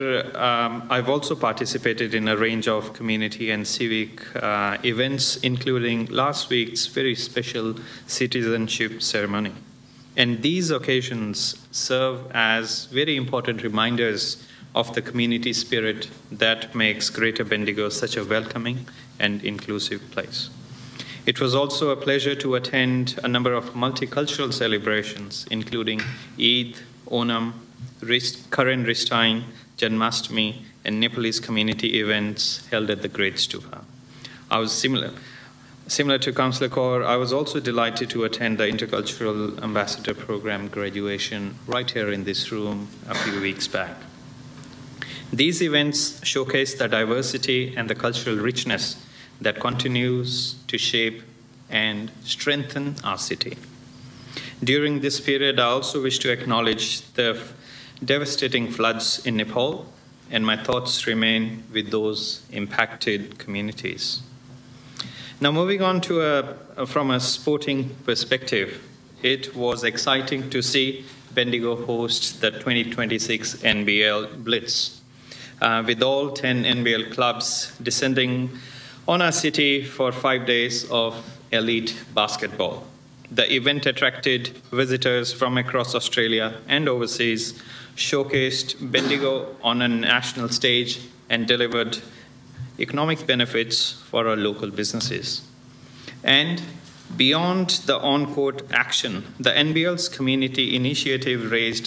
I've also participated in a range of community and civic events, including last week's very special citizenship ceremony. And these occasions serve as very important reminders of the community spirit that makes Greater Bendigo such a welcoming and inclusive place. It was also a pleasure to attend a number of multicultural celebrations, including Eid, Onam, Karan Ristain, Janmashtami, and Nepalese community events held at the Great Stupa. I was similar to Councillor Kaur, I was also delighted to attend the Intercultural Ambassador Program graduation right here in this room a few weeks back. These events showcase the diversity and the cultural richness that continues to shape and strengthen our city. During this period, I also wish to acknowledge the devastating floods in Nepal, and my thoughts remain with those impacted communities. Now, moving on to from a sporting perspective, it was exciting to see Bendigo host the 2026 NBL Blitz, with all 10 NBL clubs descending on our city for 5 days of elite basketball. The event attracted visitors from across Australia and overseas, showcased Bendigo on a national stage, and delivered economic benefits for our local businesses. And beyond the on-court action, the NBL's community initiative raised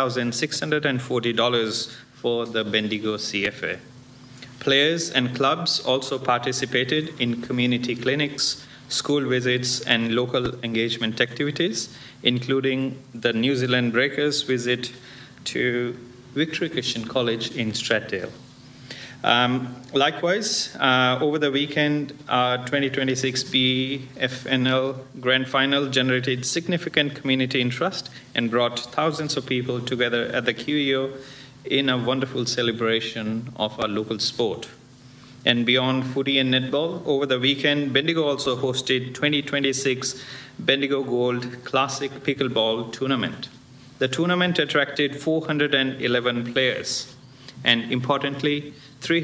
$8,640 for the Bendigo CFA. Players and clubs also participated in community clinics, school visits, and local engagement activities, including the New Zealand Breakers visit to Victory Christian College in Stratdale. Likewise, over the weekend, our 2026 BFNL Grand Final generated significant community interest and brought thousands of people together at the QEO in a wonderful celebration of our local sport. And beyond footy and netball, over the weekend, Bendigo also hosted 2026 Bendigo Gold Classic Pickleball Tournament. The tournament attracted 411 players, and importantly,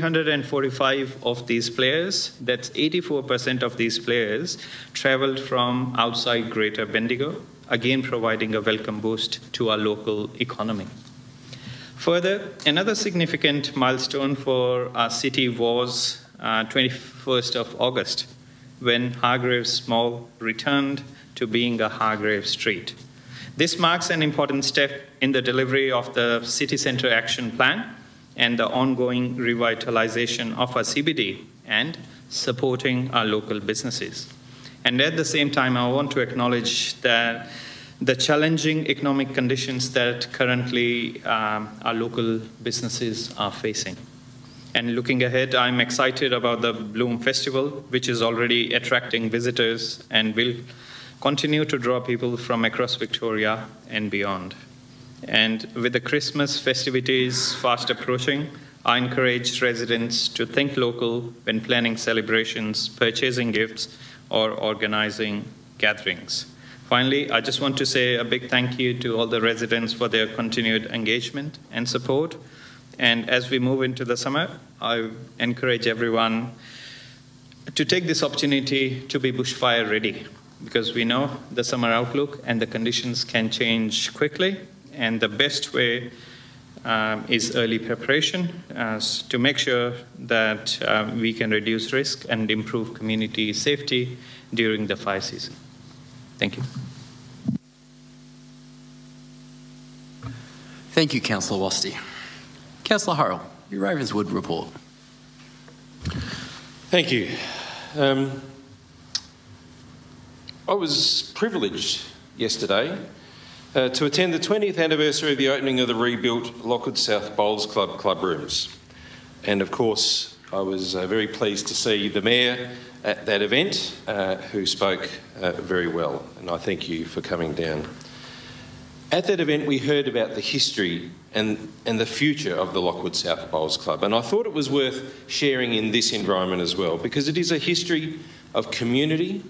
345 of these players, that's 84% of these players, traveled from outside Greater Bendigo, again providing a welcome boost to our local economy. Further, another significant milestone for our city was 21st of August, when Hargreaves Mall returned to being a Hargreaves Street. This marks an important step in the delivery of the City Centre Action Plan and the ongoing revitalization of our CBD and supporting our local businesses. And at the same time, I want to acknowledge that the challenging economic conditions that currently our local businesses are facing. And looking ahead, I'm excited about the Bloom Festival, which is already attracting visitors and will continue to draw people from across Victoria and beyond. And with the Christmas festivities fast approaching, I encourage residents to think local when planning celebrations, purchasing gifts, or organizing gatherings. Finally, I just want to say a big thank you to all the residents for their continued engagement and support. And as we move into the summer, I encourage everyone to take this opportunity to be bushfire ready, because we know the summer outlook and the conditions can change quickly, and the best way is early preparation to make sure that we can reduce risk and improve community safety during the fire season. Thank you. Thank you, Councillor Wasti. Councillor Hurrell, your Ravenswood report. Thank you. I was privileged yesterday to attend the 20th anniversary of the opening of the rebuilt Lockwood South Bowls Club club rooms. And of course, I was very pleased to see the Mayor at that event, who spoke very well, and I thank you for coming down. At that event, we heard about the history and the future of the Lockwood South Bowls Club, and I thought it was worth sharing in this environment as well, because it is a history of community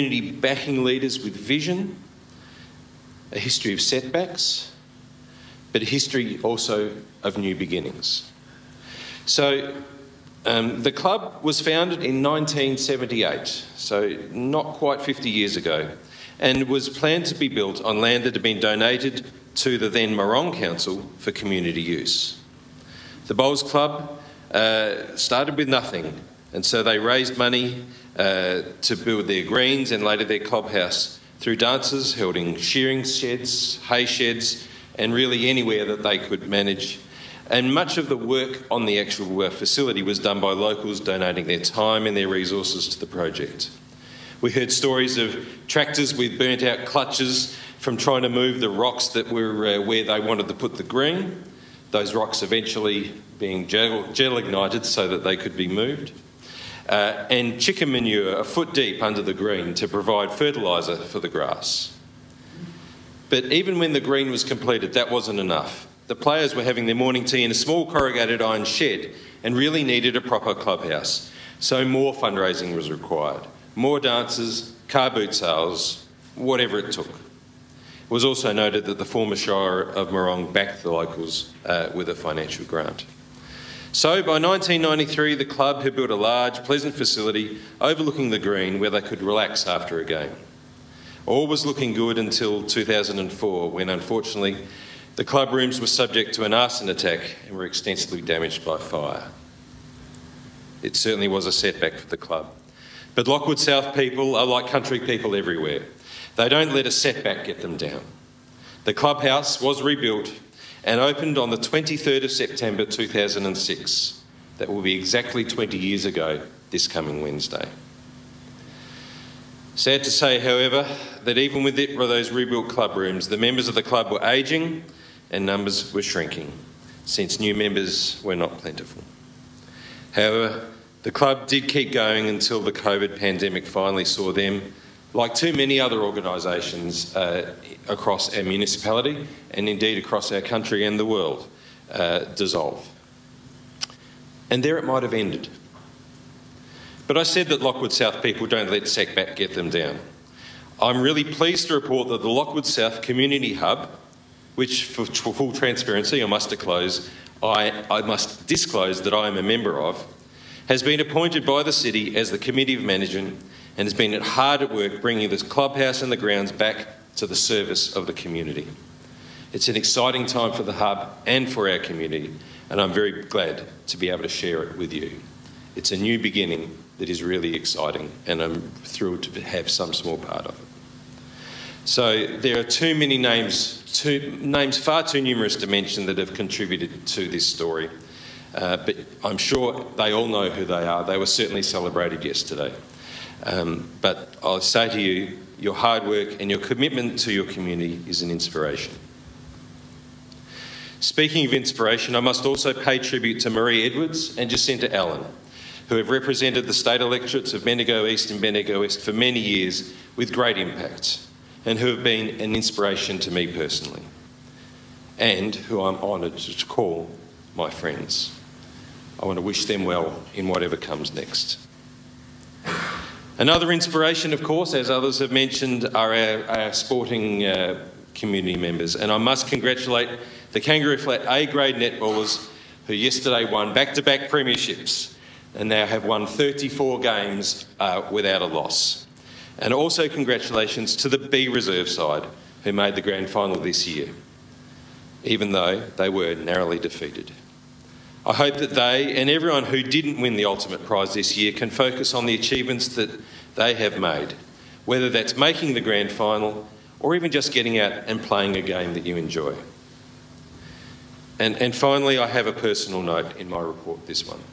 backing leaders with vision, a history of setbacks, but a history also of new beginnings. So the club was founded in 1978, so not quite 50 years ago, and was planned to be built on land that had been donated to the then Morong Council for community use. The Bowls Club started with nothing, and so they raised money to build their greens and later their clubhouse through dances held in shearing sheds, hay sheds, and really anywhere that they could manage. And much of the work on the actual facility was done by locals donating their time and their resources to the project. We heard stories of tractors with burnt out clutches from trying to move the rocks that were where they wanted to put the green, those rocks eventually being gel ignited so that they could be moved, and chicken manure a foot deep under the green to provide fertiliser for the grass. But even when the green was completed, that wasn't enough. The players were having their morning tea in a small corrugated iron shed and really needed a proper clubhouse, so more fundraising was required. More dancers, car boot sales, whatever it took. It was also noted that the former Shire of Morong backed the locals with a financial grant. So by 1993, the club had built a large, pleasant facility overlooking the green where they could relax after a game. All was looking good until 2004, when unfortunately the club rooms were subject to an arson attack and were extensively damaged by fire. It certainly was a setback for the club. But Lockwood South people are like country people everywhere. They don't let a setback get them down. The clubhouse was rebuilt and opened on the 23rd of September 2006. That will be exactly 20 years ago this coming Wednesday. Sad to say, however, that even with those rebuilt club rooms, the members of the club were ageing and numbers were shrinking, since new members were not plentiful. However, the club did keep going until the COVID pandemic finally saw them, like too many other organisations across our municipality and indeed across our country and the world, dissolve. And there it might have ended. But I said that Lockwood South people don't let setback get them down. I'm really pleased to report that the Lockwood South Community Hub, which for full transparency I must disclose that I am a member of, has been appointed by the City as the Committee of Management and has been hard at work bringing this clubhouse and the grounds back to the service of the community. It's an exciting time for the Hub and for our community, and I'm very glad to be able to share it with you. It's a new beginning that is really exciting, and I'm thrilled to have some small part of it. So there are too many names far too numerous to mention that have contributed to this story. But I'm sure they all know who they are. They were certainly celebrated yesterday. But I'll say to you, your hard work and your commitment to your community is an inspiration. Speaking of inspiration, I must also pay tribute to Marie Edwards and Jacinta Allen, who have represented the state electorates of Bendigo East and Bendigo West for many years with great impact, and who have been an inspiration to me personally, and who I'm honoured to call my friends. I want to wish them well in whatever comes next. Another inspiration, of course, as others have mentioned, are our sporting community members, and I must congratulate the Kangaroo Flat A-grade netballers who yesterday won back-to-back premierships and now have won 34 games without a loss. And also congratulations to the B reserve side who made the grand final this year, even though they were narrowly defeated. I hope that they and everyone who didn't win the ultimate prize this year can focus on the achievements that they have made, whether that's making the grand final or even just getting out and playing a game that you enjoy. And finally, I have a personal note in my report this month.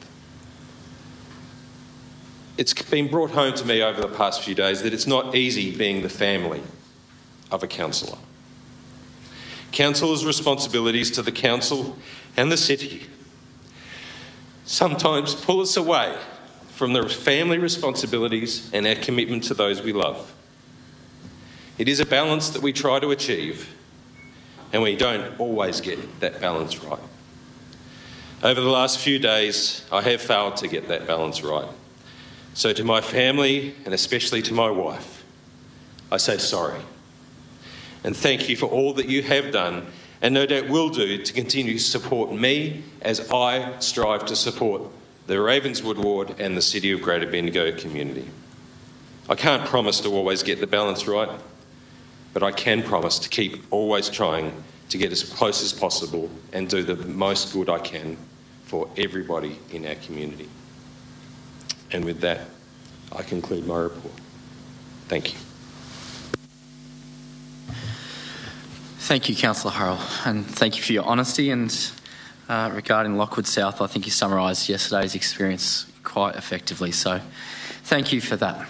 It's been brought home to me over the past few days that it's not easy being the family of a councillor. Councillors' responsibilities to the council and the city sometimes pull us away from the family responsibilities and our commitment to those we love. It is a balance that we try to achieve, and we don't always get that balance right. Over the last few days, I have failed to get that balance right. So to my family, and especially to my wife, I say sorry. And thank you for all that you have done and no doubt will do, to continue to support me as I strive to support the Ravenswood Ward and the City of Greater Bendigo community. I can't promise to always get the balance right, but I can promise to keep always trying to get as close as possible and do the most good I can for everybody in our community. And with that, I conclude my report. Thank you. Thank you, Councillor Hurrell, and thank you for your honesty. And regarding Lockwood South, I think you summarised yesterday's experience quite effectively, so thank you for that.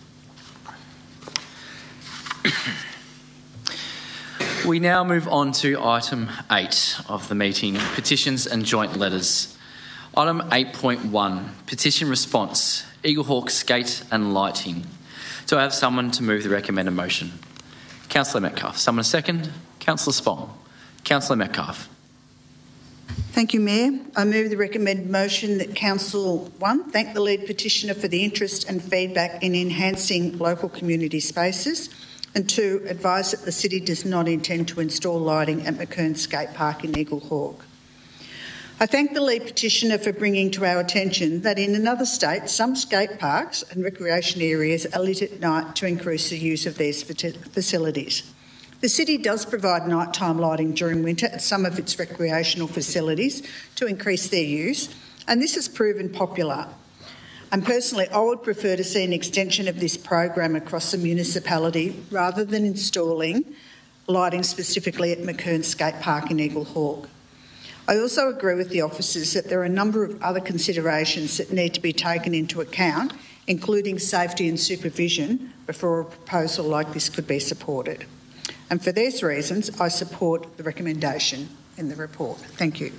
We now move on to item 8 of the meeting, petitions and joint letters. Item 8.1, petition response, Eaglehawk Skate and Lighting. Do I have someone to move the recommended motion? Councillor Metcalfe. Someone a second? Councillor Spong. Councillor Metcalfe. Thank you, Mayor. I move the recommended motion that Council 1 thank the lead petitioner for the interest and feedback in enhancing local community spaces, and 2 advise that the City does not intend to install lighting at McKern Skate Park in Eaglehawk. I thank the lead petitioner for bringing to our attention that in another state, some skate parks and recreation areas are lit at night to increase the use of these facilities. The City does provide nighttime lighting during winter at some of its recreational facilities to increase their use, and this has proven popular. And personally, I would prefer to see an extension of this program across the municipality rather than installing lighting specifically at McKern Skate Park in Eaglehawk. I also agree with the officers that there are a number of other considerations that need to be taken into account, including safety and supervision, before a proposal like this could be supported. And for these reasons, I support the recommendation in the report. Thank you.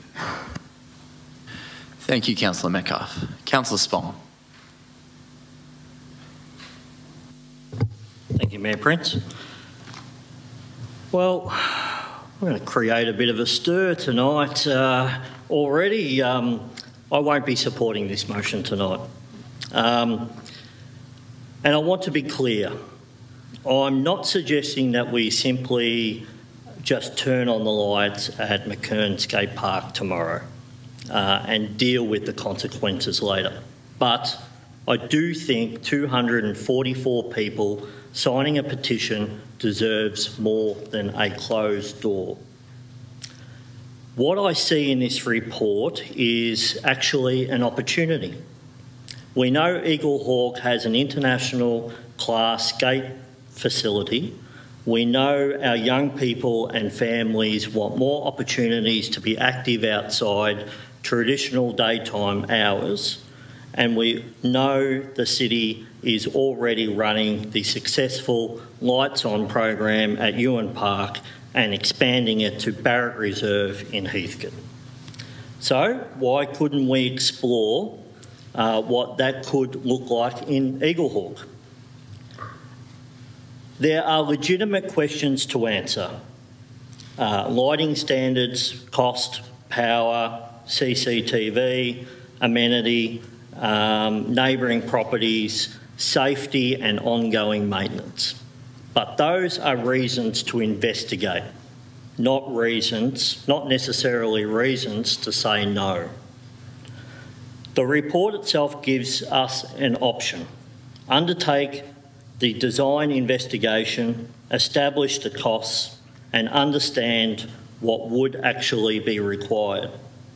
Thank you, Councillor Metcalfe. Councillor Spong. Thank you, Mayor Prince. Well, I'm going to create a bit of a stir tonight already. I won't be supporting this motion tonight. And I want to be clear. I'm not suggesting that we simply just turn on the lights at McKern Skate Park tomorrow and deal with the consequences later. But I do think 244 people signing a petition deserves more than a closed door. What I see in this report is actually an opportunity. We know Eaglehawk has an international class skate facility. We know our young people and families want more opportunities to be active outside traditional daytime hours, and we know the City is already running the successful Lights On program at Ewan Park and expanding it to Barrett Reserve in Heathcote. So why couldn't we explore what that could look like in Eaglehawk? There are legitimate questions to answer. Lighting standards, cost, power, CCTV, amenity, neighbouring properties, safety and ongoing maintenance. But those are reasons to investigate, not necessarily reasons to say no. The report itself gives us an option. Undertake the design investigation, establish the costs and understand what would actually be required.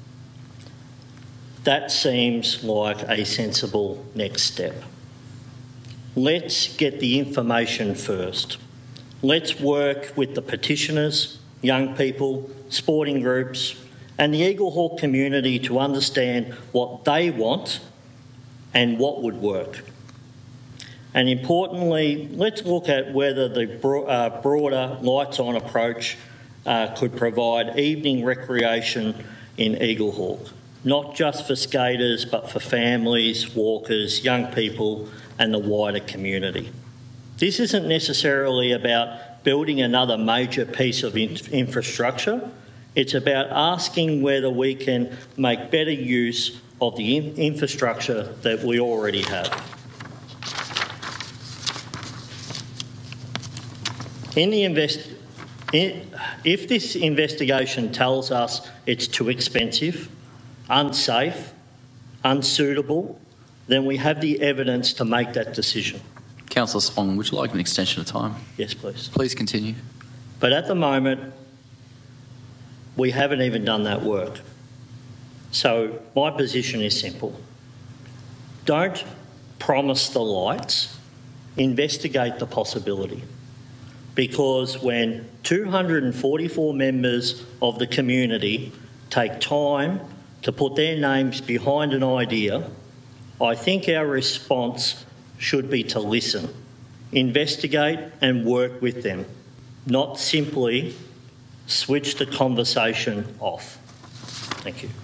That seems like a sensible next step. Let's get the information first. Let's work with the petitioners, young people, sporting groups and the Eaglehawk community to understand what they want and what would work. And importantly, let's look at whether the broader Lights On approach could provide evening recreation in Eaglehawk, not just for skaters but for families, walkers, young people and the wider community. This isn't necessarily about building another major piece of infrastructure. It's about asking whether we can make better use of the infrastructure that we already have. In the If this investigation tells us it's too expensive, unsafe, unsuitable, then we have the evidence to make that decision. Councillor Spong, would you like an extension of time? Yes, please. Please continue. But at the moment, we haven't even done that work. So my position is simple. Don't promise the lights, investigate the possibility. Because when 244 members of the community take time to put their names behind an idea, I think our response should be to listen, investigate and work with them, not simply switch the conversation off. Thank you.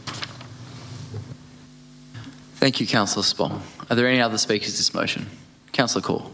Thank you, Councillor Spong. Are there any other speakers to this motion? Councillor Corr.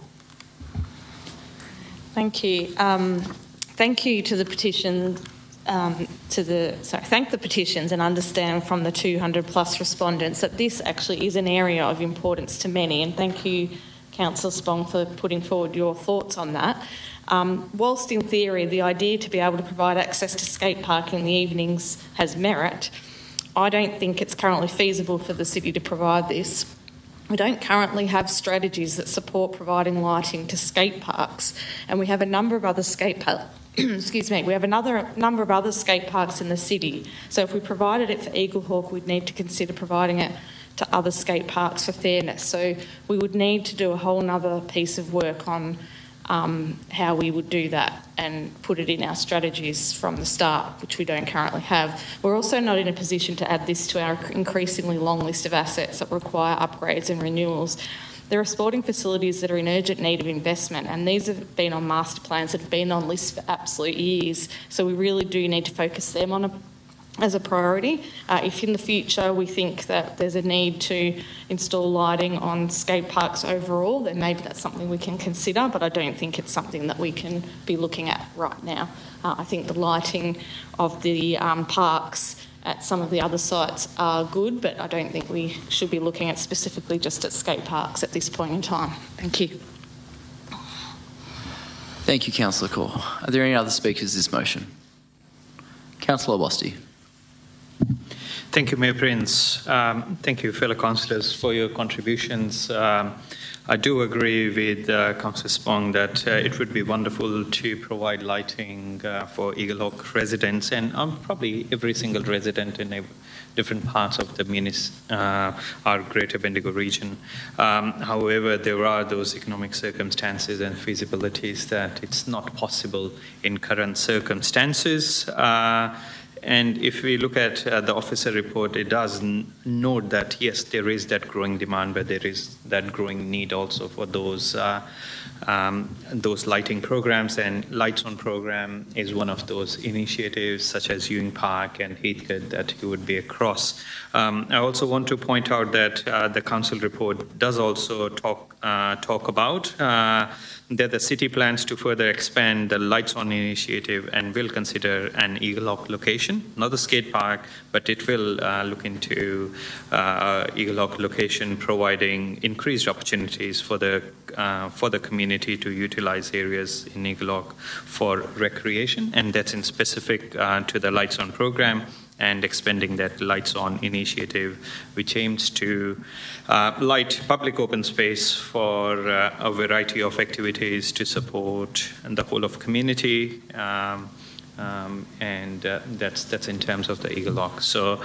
Thank you. Thank you to the petition. Thank the petitions and understand from the 200 plus respondents that this actually is an area of importance to many, and thank you, Councillor Spong, for putting forward your thoughts on that. Whilst in theory the idea to be able to provide access to skate park in the evenings has merit, I don't think it's currently feasible for the city to provide this. We don't currently have strategies that support providing lighting to skate parks, and we have a number of other skate parks. We have another number of other skate parks in the city. So if we provided it for Eaglehawk, we'd need to consider providing it to other skate parks for fairness. So we would need to do a whole other piece of work on how we would do that and put it in our strategies from the start, which we don't currently have. We're also not in a position to add this to our increasingly long list of assets that require upgrades and renewals. There are sporting facilities that are in urgent need of investment, and these have been on master plans that have been on lists for absolute years. So we really do need to focus them on as a priority. If in the future we think that there's a need to install lighting on skate parks overall, then maybe that's something we can consider, but I don't think it's something that we can be looking at right now. I think the lighting of the parks at some of the other sites are good, but I don't think we should be looking at specifically just at skate parks at this point in time. Thank you. Thank you, Councillor Corr. Are there any other speakers to this motion? Councillor Bosty. Thank you, Mayor Prince. Thank you, fellow councillors, for your contributions. I do agree with Councillor Spong that it would be wonderful to provide lighting for Eaglehawk residents and probably every single resident in different parts of the our Greater Bendigo region. However, there are those economic circumstances and feasibilities that it's not possible in current circumstances. And if we look at the officer report, it does note that, yes, there is that growing demand, but there is that growing need also for those lighting programs, and Lights On program is one of those initiatives, such as Ewing Park and Heathcote, that you would be across. I also want to point out that the council report does also talk about that the city plans to further expand the Lights On initiative and will consider an Eaglehawk location, not the skate park, but it will look into Eaglehawk location, providing increased opportunities for the community to utilize areas in Eaglehawk for recreation, and that's in specific to the Lights On program and expanding that Lights On initiative, which aims to light public open space for a variety of activities to support the whole of community, and that's in terms of the Eaglehawk. So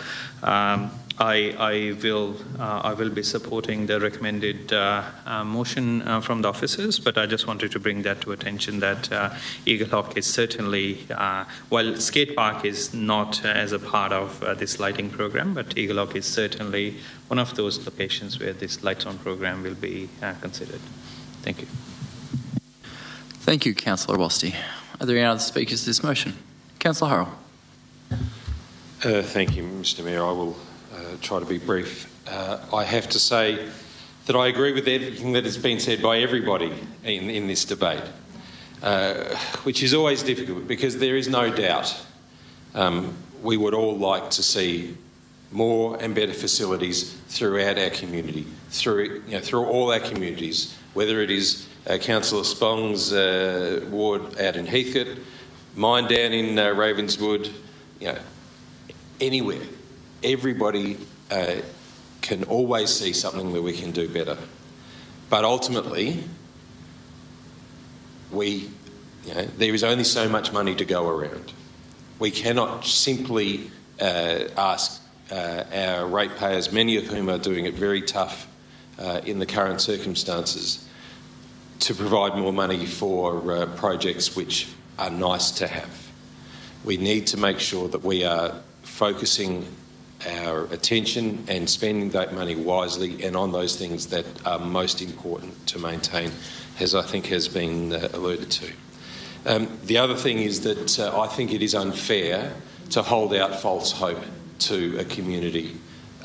I will be supporting the recommended motion from the officers, but I just wanted to bring that to attention that Eaglehawk is certainly, while skate park is not as a part of this lighting program, but Eaglehawk is certainly one of those locations where this Lights On program will be considered. Thank you. Thank you, Councillor Bosty. Are there any other speakers to this motion? Councillor Hurrell. Thank you, Mr Mayor. I will try to be brief. I have to say that I agree with everything that has been said by everybody in this debate, which is always difficult because there is no doubt we would all like to see more and better facilities throughout our community, through all our communities, whether it is Councillor Spong's ward out in Heathcote, mine down in Ravenswood, anywhere. Everybody can always see something that we can do better. But ultimately, there is only so much money to go around. We cannot simply ask our ratepayers, many of whom are doing it very tough in the current circumstances, to provide more money for projects which are nice to have. We need to make sure that we are focusing our attention and spending that money wisely and on those things that are most important to maintain, as I think has been alluded to. The other thing is that I think it is unfair to hold out false hope to a community,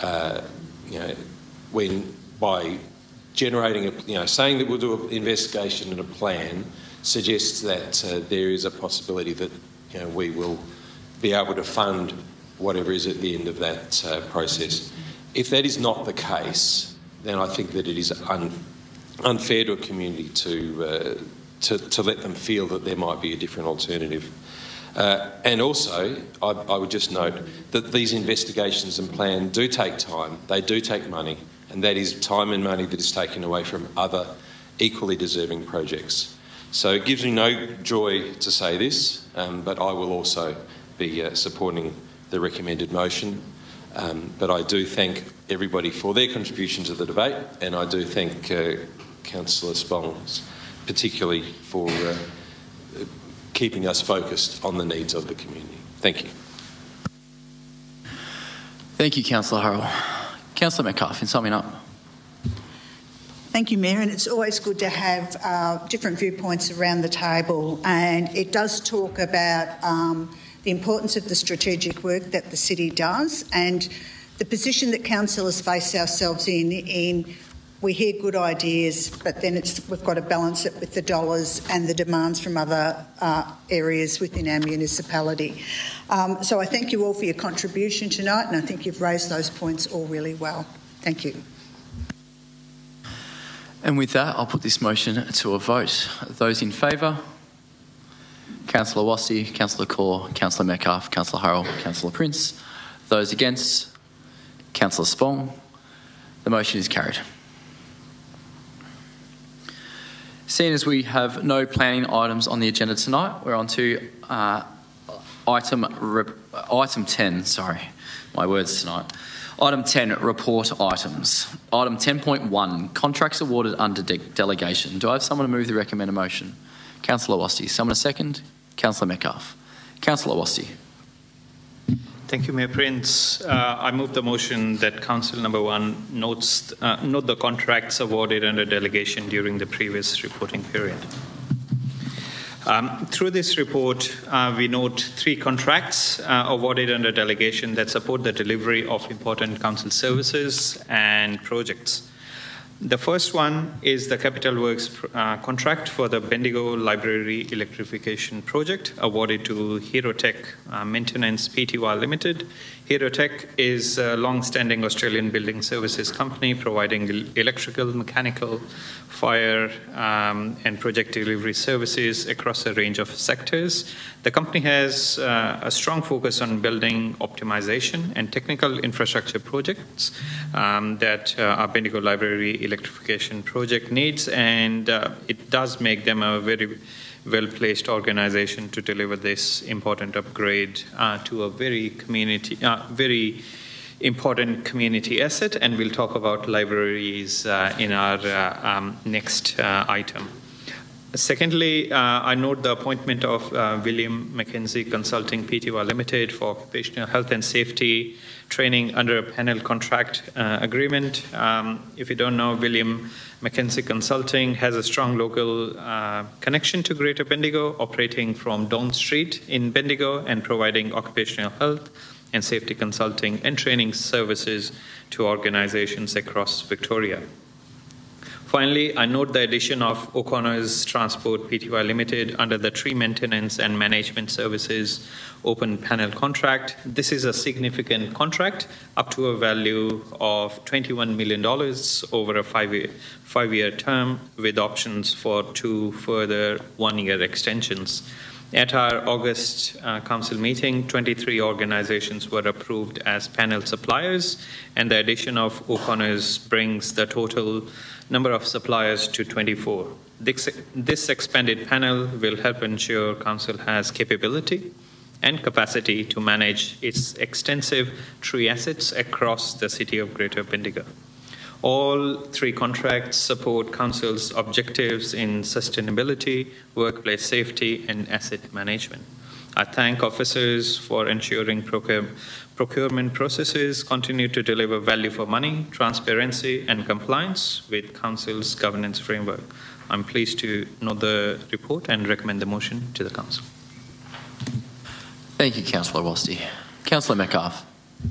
when by generating saying that we'll do an investigation and a plan suggests that there is a possibility that we will be able to fund whatever is at the end of that process. If that is not the case, then I think that it is unfair to a community to let them feel that there might be a different alternative. And also, I would just note that these investigations and plans do take time, they do take money, and that is time and money that is taken away from other equally deserving projects. So it gives me no joy to say this, but I will also be supporting the recommended motion. But I do thank everybody for their contribution to the debate, and I do thank Councillor Spong particularly for keeping us focused on the needs of the community. Thank you. Thank you, Councillor Hurrell. Councillor Metcalfe, in summing up. Thank you, Mayor, and it's always good to have different viewpoints around the table, and it does talk about the importance of the strategic work that the city does and the position that councillors face ourselves in we hear good ideas, but then we've got to balance it with the dollars and the demands from other areas within our municipality. So I thank you all for your contribution tonight, and I think you've raised those points all really well. Thank you. And with that, I'll put this motion to a vote. Those in favour? Councillor Wasty, Councillor Corr, Councillor Metcalfe, Councillor Hurrell, Councillor Prince. Those against? Councillor Spong. The motion is carried. Seeing as we have no planning items on the agenda tonight, we're on to item 10, sorry, my words tonight. Item 10, report items. Item 10.1, contracts awarded under delegation. Do I have someone to move the recommended motion? Councillor Wasty. Someone a second? Councillor Metcalfe. Councillor Wasty. Thank you, Mayor Prince. I move the motion that Council Number 1 note the contracts awarded under delegation during the previous reporting period. Through this report, we note 3 contracts awarded under delegation that support the delivery of important council services and projects. The first one is the Capital Works contract for the Bendigo Library Electrification Project, awarded to Herotech Maintenance Pty Limited. Herotech is a long-standing Australian building services company providing electrical, mechanical, fire and project delivery services across a range of sectors. The company has a strong focus on building optimization and technical infrastructure projects that our Bendigo Library Electrification Project needs, and it does make them a very well-placed organisation to deliver this important upgrade to a very important community asset, and we'll talk about libraries in our next item. Secondly, I note the appointment of William Mackenzie Consulting Pty Limited for occupational health and safety training under a panel contract agreement. If you don't know, William Mackenzie Consulting has a strong local connection to Greater Bendigo, operating from Dawn Street in Bendigo and providing occupational health and safety consulting and training services to organisations across Victoria. Finally, I note the addition of O'Connor's Transport Pty Limited under the Tree Maintenance and Management Services open panel contract. This is a significant contract, up to a value of $21 million over a five-year term, with options for 2 further 1-year extensions. At our August council meeting, 23 organisations were approved as panel suppliers, and the addition of O'Connor's brings the total number of suppliers to 24. This expanded panel will help ensure council has capability and capacity to manage its extensive tree assets across the city of Greater Bendigo. All 3 contracts support council's objectives in sustainability, workplace safety, and asset management. I thank officers for ensuring procurement processes continue to deliver value for money, transparency, and compliance with council's governance framework. I'm pleased to note the report and recommend the motion to the council. Thank you, Councillor Wasti. Councillor Metcalfe.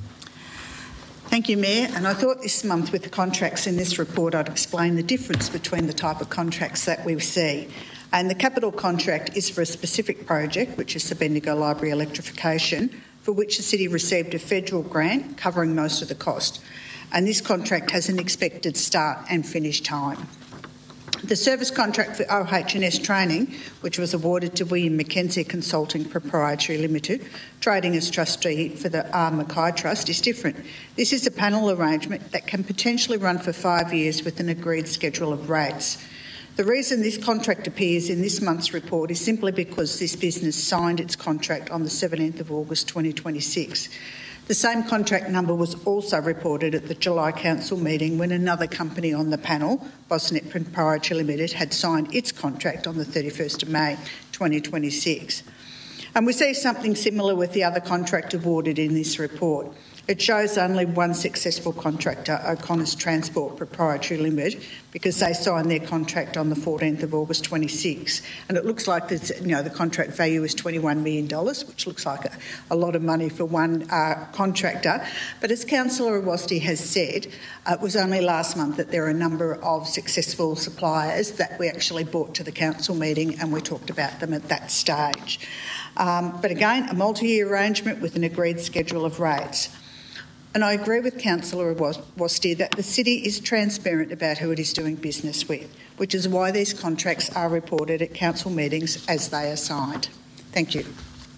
Thank you, Mayor. And I thought this month with the contracts in this report I'd explain the difference between the type of contracts that we see. And the capital contract is for a specific project, which is the Bendigo Library electrification, for which the city received a federal grant covering most of the cost. And this contract has an expected start and finish time. The service contract for OH&S training, which was awarded to William Mackenzie Consulting Proprietary Limited, trading as trustee for the R. Mackay Trust, is different. This is a panel arrangement that can potentially run for 5 years with an agreed schedule of rates. The reason this contract appears in this month's report is simply because this business signed its contract on the 17th of August 2026. The same contract number was also reported at the July Council meeting when another company on the panel, Bosnet Proprietary Limited, had signed its contract on the 31st of May 2026. And we see something similar with the other contract awarded in this report. It shows only one successful contractor, O'Connor's Transport Proprietary Limited, because they signed their contract on the 14th of August 26. And it looks like the contract value is $21 million, which looks like a lot of money for one contractor. But as Councillor Awasti has said, it was only last month that there are a number of successful suppliers that we actually brought to the council meeting, and we talked about them at that stage. But again, a multi-year arrangement with an agreed schedule of rates. And I agree with Councillor Wasti that the city is transparent about who it is doing business with, which is why these contracts are reported at council meetings as they are signed. Thank you.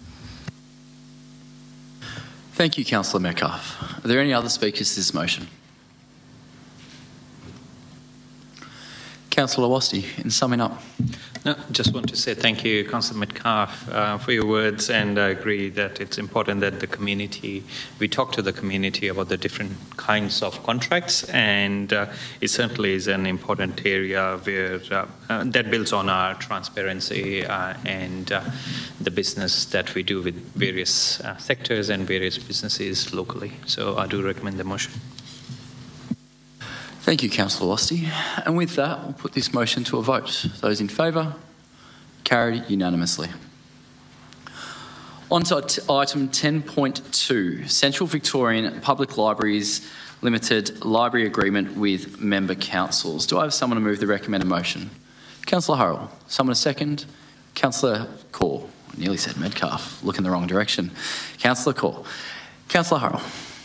Thank you, Councillor Metcalfe. Are there any other speakers to this motion? Councillor Wasti, in summing up. No, just want to say thank you, Councillor Metcalfe, for your words, and I agree that it's important that we talk to the community about the different kinds of contracts, and it certainly is an important area where that builds on our transparency and the business that we do with various sectors and various businesses locally. So I do recommend the motion. Thank you, Councillor Wasti. And with that, we'll put this motion to a vote. Those in favour? Carried unanimously. On to item 10.2, Central Victorian Public Libraries Limited Library Agreement with Member Councils. Do I have someone to move the recommended motion? Councillor Hurrell. Someone to second? Councillor Corr. I nearly said Metcalfe. Look in the wrong direction. Councillor Corr. Councillor Hurrell.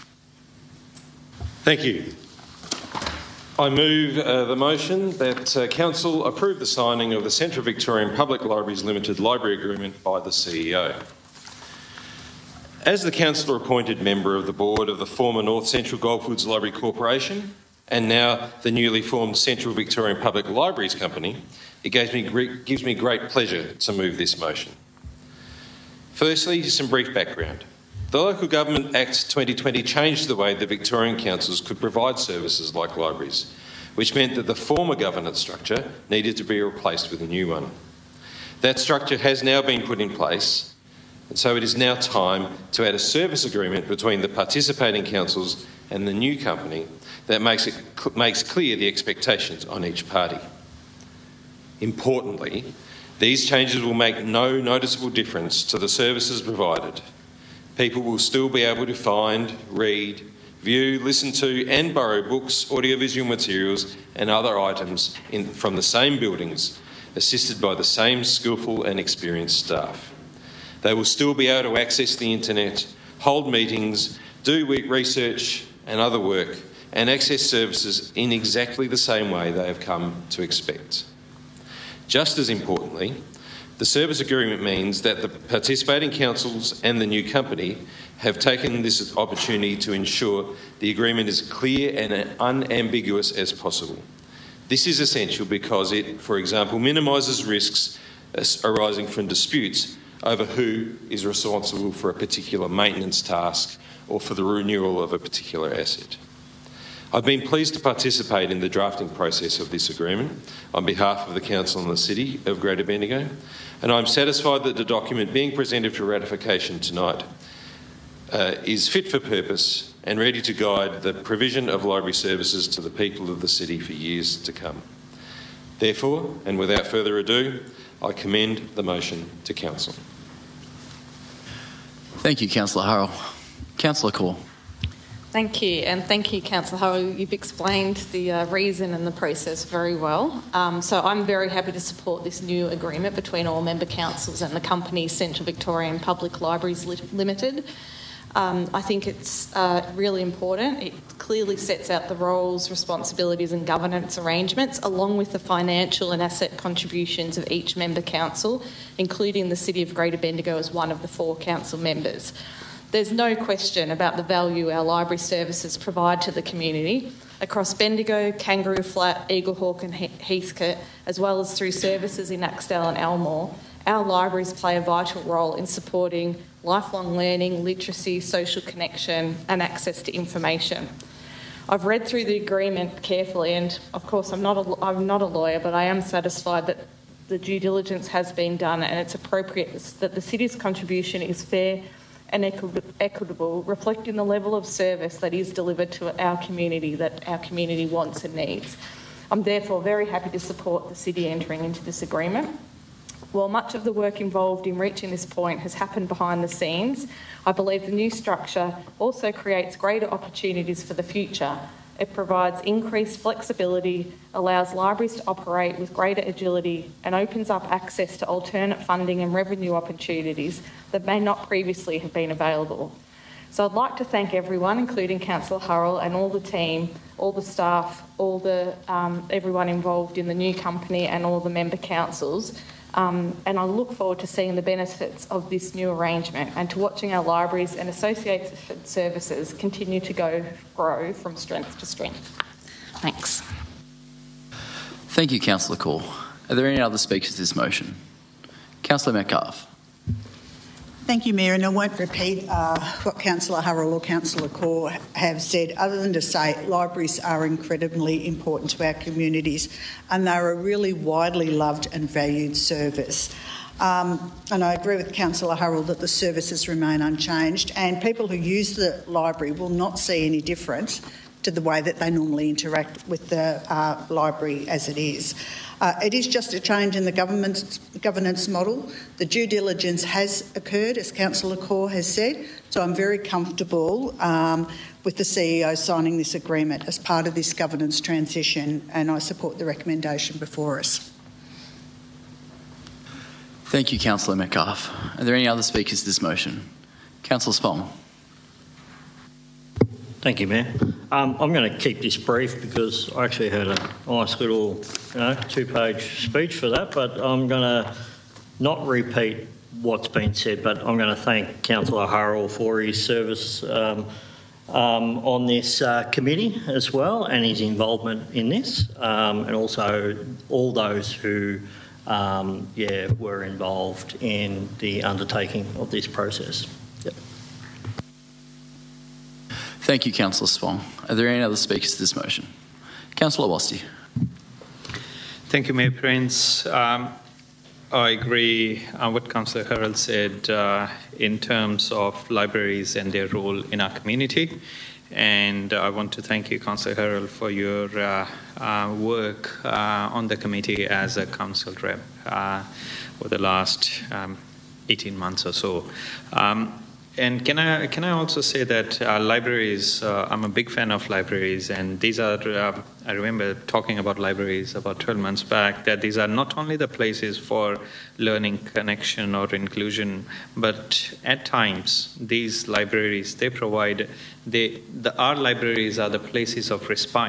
Thank you. I move the motion that Council approve the signing of the Central Victorian Public Libraries Limited Library Agreement by the CEO. As the Councillor appointed member of the board of the former North Central Goldfields Library Corporation and now the newly formed Central Victorian Public Libraries Company, it gives me great pleasure to move this motion. Firstly, some brief background. The Local Government Act 2020 changed the way the Victorian councils could provide services like libraries, which meant that the former governance structure needed to be replaced with a new one. That structure has now been put in place, and so it is now time to add a service agreement between the participating councils and the new company that makes clear the expectations on each party. Importantly, these changes will make no noticeable difference to the services provided. People will still be able to find, read, view, listen to and borrow books, audiovisual materials and other items from the same buildings, assisted by the same skillful and experienced staff. They will still be able to access the internet, hold meetings, do research and other work, and access services in exactly the same way they have come to expect. Just as importantly, The service agreement means that the participating councils and the new company have taken this opportunity to ensure the agreement is clear and unambiguous as possible. This is essential because it, for example, minimises risks arising from disputes over who is responsible for a particular maintenance task or for the renewal of a particular asset. I've been pleased to participate in the drafting process of this agreement on behalf of the Council and the City of Greater Bendigo, and I'm satisfied that the document being presented for ratification tonight is fit for purpose and ready to guide the provision of library services to the people of the city for years to come. Therefore, and without further ado, I commend the motion to Council. Thank you, Councillor Hurrell. Councillor Corr. Thank you, and thank you, Councillor Hurrell. You've explained the reason and the process very well. So I'm very happy to support this new agreement between all member councils and the company Central Victorian Public Libraries Limited. I think it's really important. It clearly sets out the roles, responsibilities and governance arrangements, along with the financial and asset contributions of each member council, including the City of Greater Bendigo as one of the 4 council members. There's no question about the value our library services provide to the community across Bendigo, Kangaroo Flat, Eaglehawk and Heathcote, as well as through services in Axtell and Elmore. Our libraries play a vital role in supporting lifelong learning, literacy, social connection and access to information. I've read through the agreement carefully and, of course, I'm not a lawyer, but I am satisfied that the due diligence has been done and it's appropriate that the city's contribution is fair and equitable, reflecting the level of service that is delivered to our community that our community wants and needs. I'm therefore very happy to support the city entering into this agreement. While much of the work involved in reaching this point has happened behind the scenes, I believe the new structure also creates greater opportunities for the future. It provides increased flexibility, allows libraries to operate with greater agility and opens up access to alternate funding and revenue opportunities that may not previously have been available. So I'd like to thank everyone, including Councillor Hurrell and all the team, all the staff, everyone involved in the new company and all the member councils. And I look forward to seeing the benefits of this new arrangement and to watching our libraries and associated services continue to grow from strength to strength. Thanks. Thank you, Councillor Corr. Are there any other speakers to this motion? Councillor Metcalfe. Thank you, Mayor, and I won't repeat what Councillor Hurrell or Councillor Corr have said, other than to say libraries are incredibly important to our communities and they're a really widely loved and valued service. And I agree with Councillor Hurrell that the services remain unchanged and people who use the library will not see any difference to the way that they normally interact with the library as it is. It is just a change in the governance model. The due diligence has occurred, as Councillor Corr has said, so I'm very comfortable with the CEO signing this agreement as part of this governance transition, and I support the recommendation before us. Thank you, Councillor Metcalfe. Are there any other speakers to this motion? Councillor Spong. Thank you, Mayor. I'm going to keep this brief because I actually heard a nice little, 2-page speech for that, but I'm going to not repeat what's been said, but I'm going to thank Councillor Hurrell for his service on this committee as well and his involvement in this, and also all those who were involved in the undertaking of this process. Yep. Thank you, Councillor Spong. Are there any other speakers to this motion? Councillor Wasti. Thank you, Mayor Prince. I agree on what Councillor Hurrell said in terms of libraries and their role in our community. And I want to thank you, Councillor Hurrell, for your work on the committee as a council rep for the last 18 months or so. And can I also say that libraries, I'm a big fan of libraries, and these are, I remember talking about libraries about 12 months back, that these are not only the places for learning, connection or inclusion, but at times these libraries, they provide, our libraries are the places of respite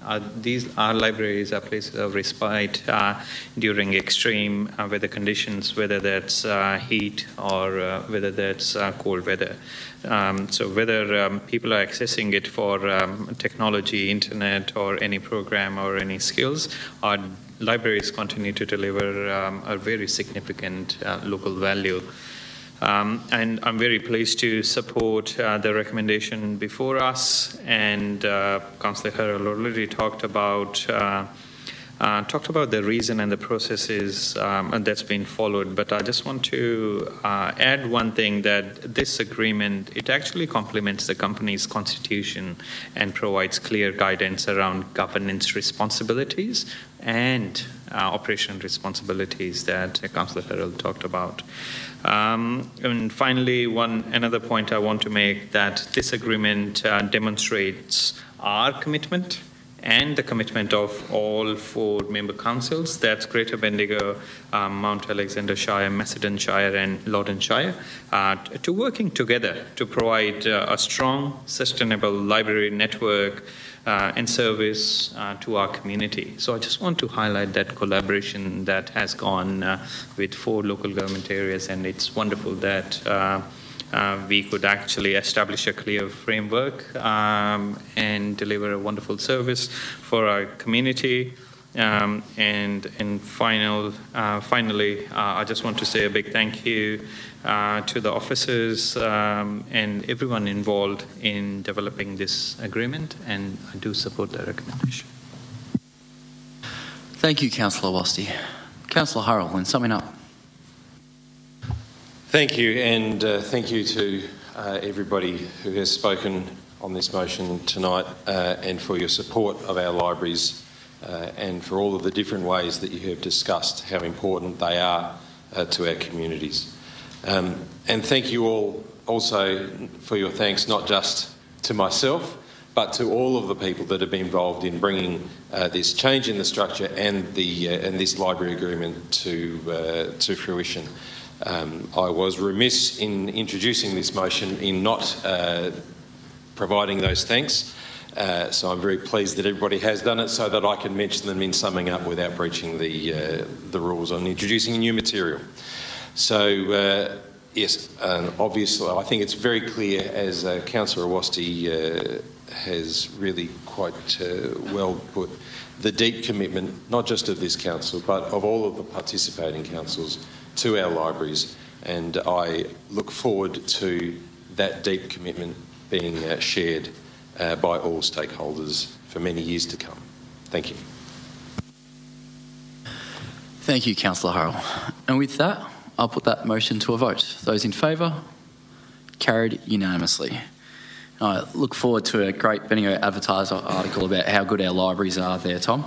Our libraries are places of respite during extreme weather conditions, whether that's heat or whether that's cold weather. So whether people are accessing it for technology, internet, or any program or any skills, our libraries continue to deliver a very significant local value. And I'm very pleased to support the recommendation before us. And Councillor Harrell already talked about the reason and the processes that's been followed. But I just want to add one thing, that this agreement, it actually complements the company's constitution and provides clear guidance around governance responsibilities and operational responsibilities that Councillor Harrell talked about. And finally, another point I want to make, that this agreement demonstrates our commitment and the commitment of all 4 member councils, that's Greater Bendigo, Mount Alexander Shire, Macedon Shire and Loddon Shire, to working together to provide a strong, sustainable library network and service to our community. So I just want to highlight that collaboration that has gone with 4 local government areas, and it's wonderful that we could actually establish a clear framework and deliver a wonderful service for our community. And finally, I just want to say a big thank you to the officers and everyone involved in developing this agreement, and I do support the recommendation. Thank you, Councillor Wasti. Councillor Harrell, in summing up. Thank you, and thank you to everybody who has spoken on this motion tonight, and for your support of our libraries, and for all of the different ways that you have discussed how important they are to our communities. And thank you all also for your thanks, not just to myself, but to all of the people that have been involved in bringing this change in the structure and this library agreement to fruition. I was remiss in introducing this motion in not providing those thanks, so I'm very pleased that everybody has done it so that I can mention them in summing up without breaching the rules on introducing new material. So yes, obviously I think it's very clear, as Councillor Wasti has really quite well put, the deep commitment, not just of this council, but of all of the participating councils to our libraries, and I look forward to that deep commitment being shared by all stakeholders for many years to come. Thank you. Thank you, Councillor Harrell. And with that, I'll put that motion to a vote. Those in favour? Carried unanimously. I look forward to a great Bendigo Advertiser article about how good our libraries are there, Tom.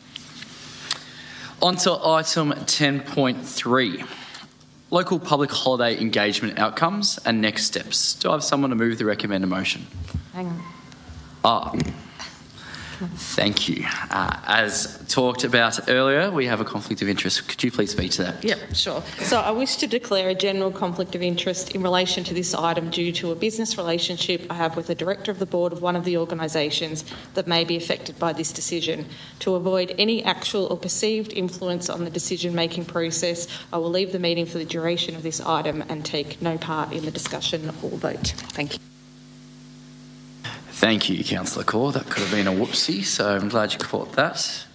On to item 10.3. Local public holiday engagement outcomes and next steps. Do I have someone to move the recommended motion? Hang on. Thank you. As talked about earlier, we have a conflict of interest. Could you please speak to that? Yep, sure. So I wish to declare a general conflict of interest in relation to this item due to a business relationship I have with the director of the board of one of the organisations that may be affected by this decision. To avoid any actual or perceived influence on the decision-making process, I will leave the meeting for the duration of this item and take no part in the discussion or vote. Thank you. Thank you, Councillor Corr. That could have been a whoopsie, so I'm glad you caught that.